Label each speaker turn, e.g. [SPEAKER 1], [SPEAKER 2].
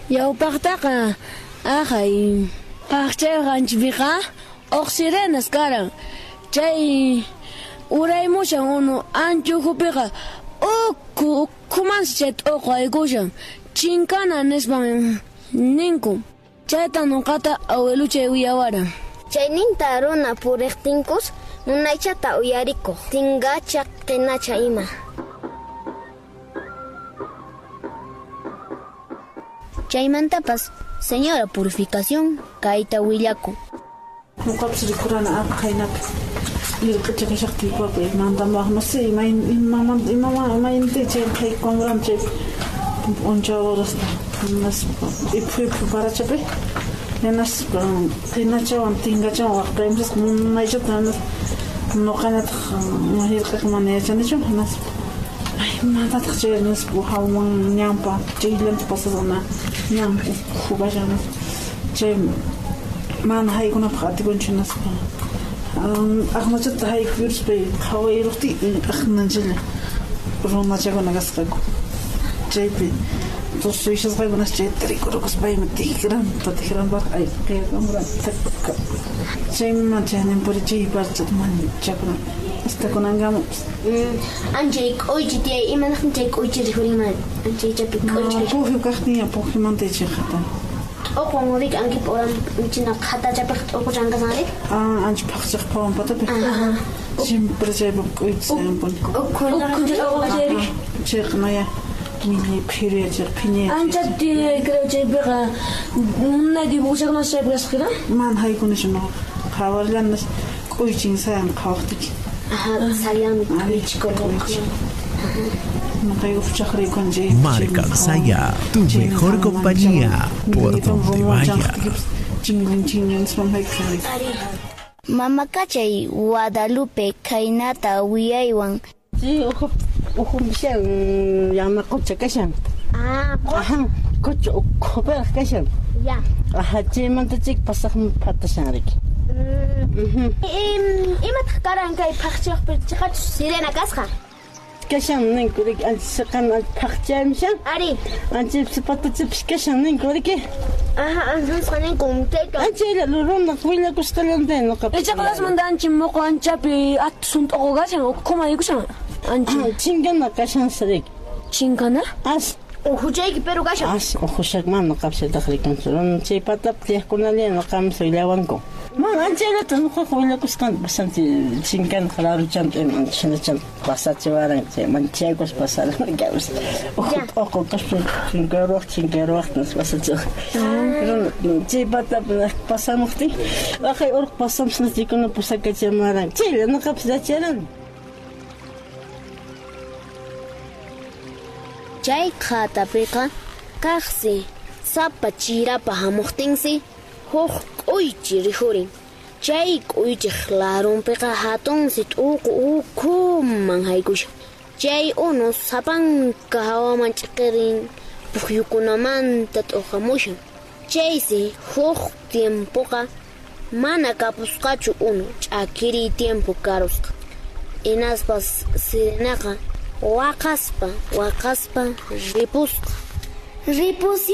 [SPEAKER 1] Yaupaqtaqa aqay qaqchayqanchikpiqa oqsirenas karan. Chay uraymushan unu anchukupiqa ukhumansi chay t'uqu aykushan chinkana nispan ninku. Chayta nuqata abueluchay uyawaran.
[SPEAKER 2] Chayninta runa puriqtinkus munaychata uyarikuq tingacha qinacha ima.
[SPEAKER 3] Chaymantapas señora purificación kayta willaku.
[SPEAKER 4] Nuqapas rikurana aqhaynapi irq'ichakashaqtiypapi mantamaq masi imayntay chay qhaykuanran chay uncha horasta iphu parachapi nenas qinachawan tingachawan waqtaymas munaychata nuqanataq hirqaq mana yachanichu nenas mantataq chay nenas hawan ñampa chaylanta pasasana ñampa hubashanas chay mana haykunapaq atikunchu naspa aqnachata haykuyuruspay qhawayruqti aqnanchilla runachakuna kasqaku chaypi tusuishasqaykunas chay tarikurukus payman tijranpaq ayqiyakamuran chayman chayninpuri chay parchata manchakuna hasta kunankamupas
[SPEAKER 2] Anchay k'uychi tiyay imanaqtin chay k'uychi rihurinman anchay chapi k'uychi
[SPEAKER 4] puqyu kaqtiña puqymantay chay qhatan
[SPEAKER 2] t'uqwan urik anki p'uran china qhatachapiq t'uqu chankasanri
[SPEAKER 4] ancha phaqchaq phawan patapi siempre chaypaq k'uychisayanpuni chayqnaya Mini period opinion.
[SPEAKER 1] Ancha creo chaypiqa una dibujakunas chaypi kasqira?
[SPEAKER 4] Man haykunichuna qhawarllanas k'uychin sayan qhawaqtiki.
[SPEAKER 5] Marca Saya, tu mejor compañía por donde vaya.
[SPEAKER 3] Mama kachay Guadalupe kainata wiyaywan.
[SPEAKER 6] Sí, ujumishan llama coche kashan. Coche coper kashan.
[SPEAKER 2] Ya.
[SPEAKER 6] Chimanta chik pasaq patashanrik.
[SPEAKER 2] Imataq karan kay phaqchiqpi chiqach sirena kasqa.
[SPEAKER 6] Kashan ninkurik anchiqan phaqchaymishan.
[SPEAKER 2] Ari.
[SPEAKER 6] Anchip patachip kashan ninkurik.
[SPEAKER 2] Anchusqa ninkumtayka.
[SPEAKER 6] Anchila luruna willa kustalante no kap.
[SPEAKER 1] Ichaqlas mandanchi moqo anchapi atsunt'uqu kashan ukkuma yikushan. Anchi
[SPEAKER 6] chingana kashan sarik.
[SPEAKER 1] Chinkana?
[SPEAKER 6] As
[SPEAKER 2] Uhuchayki pero kashan.
[SPEAKER 6] As uhushakman no kapsitaqrikan. Chay patap tiaqkunalya no kamso ilawanko. Man anchilata nuqa willa kustan bastante chinkan qalaruchan chinachan pasachiwaran chay manchaykus pasaran gaus. Oqo kaspi chinkaruaq nas pasachiq. Chay patap pasamuqti aqay urq pasamsna tikuna pusakachamaran. Chayla no kapsacharan.
[SPEAKER 3] Chay qhatapiqa kaqsi sapa chirapa hamuqtinsi huk k'uychi rihurin. Chay k'uychik larunpiqa hatunsi t'uqu ukhuman haykushan. Chay unu sapanka hawaman ch'iqirin pukyukunamanta t'uqamushan. Chaysi huk tiempoqa mana kapusqachu unu ch'akiri tiempo karusqa. Hinaspas sirenaqa waqaspa ripusqa.